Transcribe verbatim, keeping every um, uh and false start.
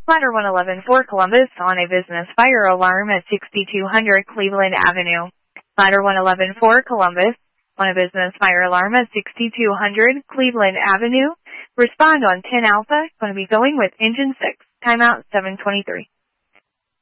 Ladder one eleven for Columbus on a business fire alarm at sixty-two hundred Cleveland Avenue. Ladder one eleven for Columbus on a business fire alarm at sixty-two hundred Cleveland Avenue. Respond on ten Alpha. Going to be going with engine six. Timeout seven twenty-three.